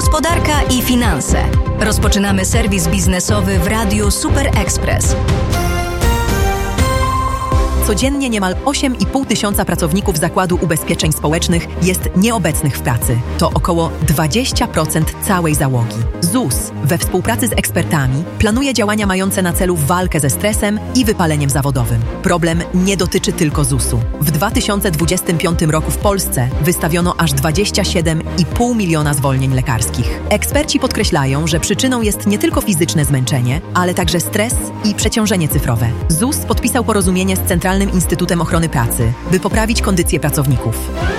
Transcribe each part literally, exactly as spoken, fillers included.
Gospodarka i finanse. Rozpoczynamy serwis biznesowy w Radiu Super Express. Codziennie niemal osiem i pół tysiąca pracowników Zakładu Ubezpieczeń Społecznych jest nieobecnych w pracy. To około dwadzieścia procent całej załogi. Z U S we współpracy z ekspertami planuje działania mające na celu walkę ze stresem i wypaleniem zawodowym. Problem nie dotyczy tylko Z U S u. W dwa tysiące dwudziestym piątym roku w Polsce wystawiono aż dwadzieścia siedem i pół miliona zwolnień lekarskich. Eksperci podkreślają, że przyczyną jest nie tylko fizyczne zmęczenie, ale także stres i przeciążenie cyfrowe. Z U S podpisał porozumienie z Centralnym Instytutem Ochrony Pracy, by poprawić kondycję pracowników.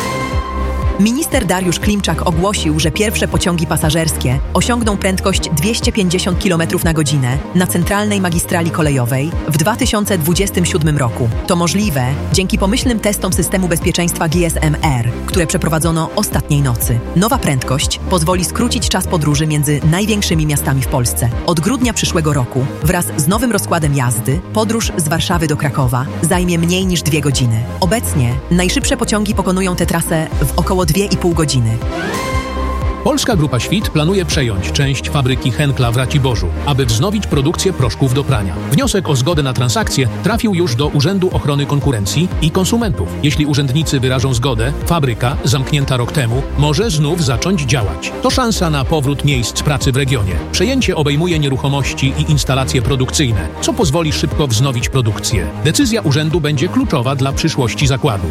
Minister Dariusz Klimczak ogłosił, że pierwsze pociągi pasażerskie osiągną prędkość dwieście pięćdziesiąt kilometrów na godzinę na centralnej magistrali kolejowej w dwa tysiące dwudziestym siódmym roku. To możliwe dzięki pomyślnym testom systemu bezpieczeństwa G S M R, które przeprowadzono ostatniej nocy. Nowa prędkość pozwoli skrócić czas podróży między największymi miastami w Polsce. Od grudnia przyszłego roku, wraz z nowym rozkładem jazdy, podróż z Warszawy do Krakowa zajmie mniej niż dwie godziny. Obecnie najszybsze pociągi pokonują tę trasę w około dwie i pół godziny. Polska Grupa Świt planuje przejąć część fabryki Henkla w Raciborzu, aby wznowić produkcję proszków do prania. Wniosek o zgodę na transakcję trafił już do Urzędu Ochrony Konkurencji i Konsumentów. Jeśli urzędnicy wyrażą zgodę, fabryka, zamknięta rok temu, może znów zacząć działać. To szansa na powrót miejsc pracy w regionie. Przejęcie obejmuje nieruchomości i instalacje produkcyjne, co pozwoli szybko wznowić produkcję. Decyzja urzędu będzie kluczowa dla przyszłości zakładu.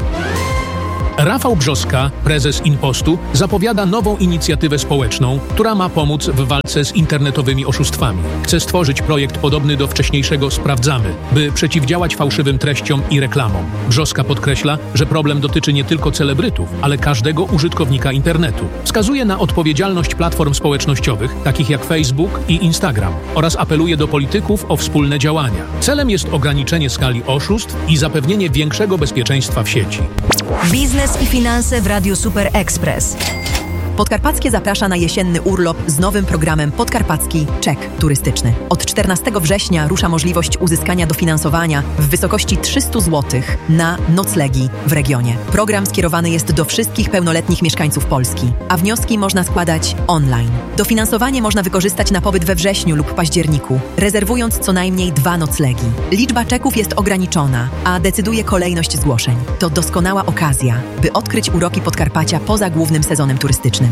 Rafał Brzoska, prezes Inpostu, zapowiada nową inicjatywę społeczną, która ma pomóc w walce z internetowymi oszustwami. Chce stworzyć projekt podobny do wcześniejszego Sprawdzamy, by przeciwdziałać fałszywym treściom i reklamom. Brzoska podkreśla, że problem dotyczy nie tylko celebrytów, ale każdego użytkownika internetu. Wskazuje na odpowiedzialność platform społecznościowych, takich jak Facebook i Instagram, oraz apeluje do polityków o wspólne działania. Celem jest ograniczenie skali oszustw i zapewnienie większego bezpieczeństwa w sieci. Biznes i finanse w Radiu Super Express. Podkarpackie zaprasza na jesienny urlop z nowym programem Podkarpacki Czek Turystyczny. Od czternastego września rusza możliwość uzyskania dofinansowania w wysokości trzysta złotych na noclegi w regionie. Program skierowany jest do wszystkich pełnoletnich mieszkańców Polski, a wnioski można składać online. Dofinansowanie można wykorzystać na pobyt we wrześniu lub październiku, rezerwując co najmniej dwa noclegi. Liczba czeków jest ograniczona, a decyduje kolejność zgłoszeń. To doskonała okazja, by odkryć uroki Podkarpacia poza głównym sezonem turystycznym.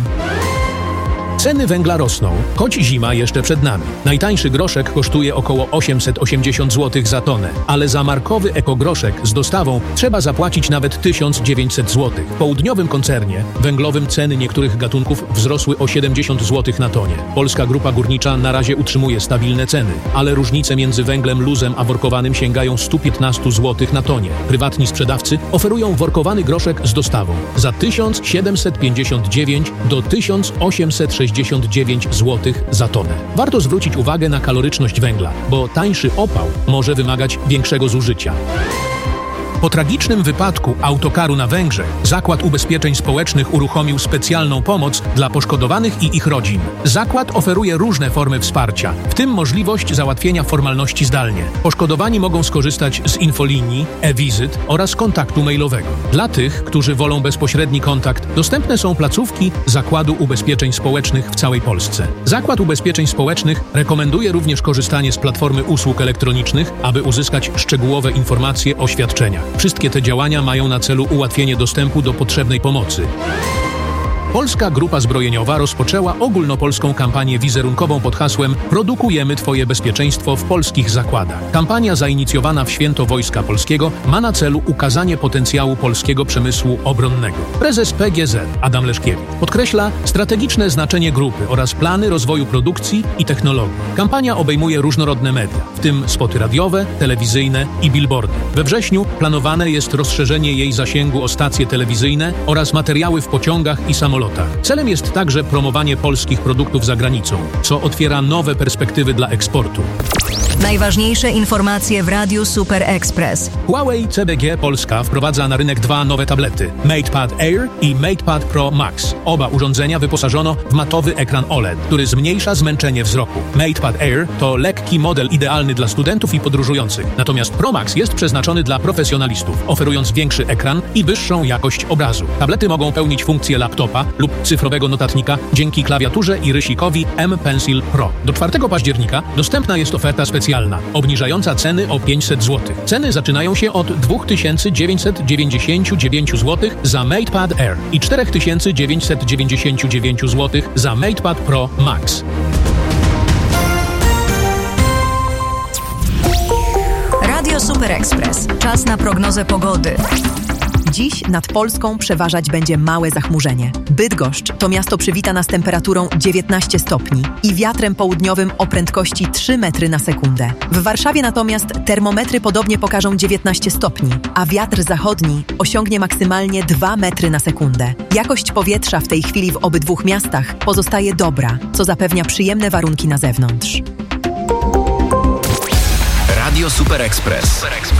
Ceny węgla rosną, choć zima jeszcze przed nami. Najtańszy groszek kosztuje około osiemset osiemdziesiąt złotych za tonę, ale za markowy ekogroszek z dostawą trzeba zapłacić nawet tysiąc dziewięćset złotych. W południowym koncernie węglowym ceny niektórych gatunków wzrosły o siedemdziesiąt złotych na tonie. Polska Grupa Górnicza na razie utrzymuje stabilne ceny, ale różnice między węglem luzem a workowanym sięgają stu piętnastu złotych na tonie. Prywatni sprzedawcy oferują workowany groszek z dostawą za tysiąc siedemset pięćdziesiąt dziewięć do tysiąc osiemset sześćdziesiąt dziewięć złotych za tonę. Warto zwrócić uwagę na kaloryczność węgla, bo tańszy opał może wymagać większego zużycia. Po tragicznym wypadku autokaru na Węgrzech Zakład Ubezpieczeń Społecznych uruchomił specjalną pomoc dla poszkodowanych i ich rodzin. Zakład oferuje różne formy wsparcia, w tym możliwość załatwienia formalności zdalnie. Poszkodowani mogą skorzystać z infolinii, e-wizyt oraz kontaktu mailowego. Dla tych, którzy wolą bezpośredni kontakt, dostępne są placówki Zakładu Ubezpieczeń Społecznych w całej Polsce. Zakład Ubezpieczeń Społecznych rekomenduje również korzystanie z platformy usług elektronicznych, aby uzyskać szczegółowe informacje o świadczeniach. Wszystkie te działania mają na celu ułatwienie dostępu do potrzebnej pomocy. Polska Grupa Zbrojeniowa rozpoczęła ogólnopolską kampanię wizerunkową pod hasłem Produkujemy Twoje bezpieczeństwo w polskich zakładach. Kampania zainicjowana w Święto Wojska Polskiego ma na celu ukazanie potencjału polskiego przemysłu obronnego. Prezes P G Z Adam Leszkiewicz podkreśla strategiczne znaczenie grupy oraz plany rozwoju produkcji i technologii. Kampania obejmuje różnorodne media, w tym spoty radiowe, telewizyjne i billboardy. We wrześniu planowane jest rozszerzenie jej zasięgu o stacje telewizyjne oraz materiały w pociągach i samolotach. Celem jest także promowanie polskich produktów za granicą, co otwiera nowe perspektywy dla eksportu. Najważniejsze informacje w Radiu Super Express. Huawei C B G Polska wprowadza na rynek dwa nowe tablety, MatePad Air i MatePad Pro Max. Oba urządzenia wyposażono w matowy ekran O L E D, który zmniejsza zmęczenie wzroku. MatePad Air to lekki model idealny dla studentów i podróżujących, natomiast Pro Max jest przeznaczony dla profesjonalistów, oferując większy ekran i wyższą jakość obrazu. Tablety mogą pełnić funkcję laptopa lub cyfrowego notatnika dzięki klawiaturze i rysikowi M Pencil Pro. Do czwartego października dostępna jest oferta specjalna, obniżająca ceny o pięćset złotych. Ceny zaczynają się od dwa tysiące dziewięćset dziewięćdziesiąt dziewięć złotych za MatePad Air i cztery tysiące dziewięćset dziewięćdziesiąt dziewięć złotych za MatePad Pro Max. Radio Super Express. Czas na prognozę pogody. Dziś nad Polską przeważać będzie małe zachmurzenie. Bydgoszcz to miasto przywita nas temperaturą dziewiętnaście stopni i wiatrem południowym o prędkości trzy metry na sekundę. W Warszawie natomiast termometry podobnie pokażą dziewiętnaście stopni, a wiatr zachodni osiągnie maksymalnie dwa metry na sekundę. Jakość powietrza w tej chwili w obydwu miastach pozostaje dobra, co zapewnia przyjemne warunki na zewnątrz. Radio Super Express.